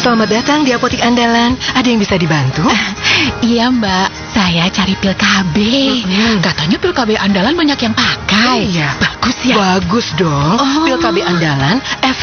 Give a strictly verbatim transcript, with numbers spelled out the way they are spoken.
Selamat datang di apotik andalan. Ada yang bisa dibantu? Iya Mbak, saya cari pil K B. Hmm. Katanya pil K B andalan banyak yang pakai. Iya. Bagus ya? Bagus dong. Oh. Pil K B andalan efektif